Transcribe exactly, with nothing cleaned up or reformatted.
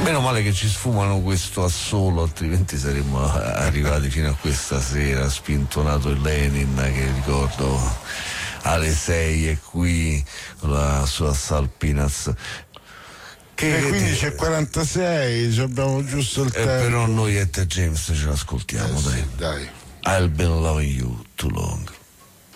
Meno male che ci sfumano questo assolo, altrimenti saremmo arrivati fino a questa sera, spintonato il Lenin, che ricordo alle sei è qui con la sua Salpinaz. Che e quindi c'è quarantasei, abbiamo giusto il eh, tempo. Però noi Etta James ce l'ascoltiamo, eh, dai. Sì, dai. I've been loving you too long.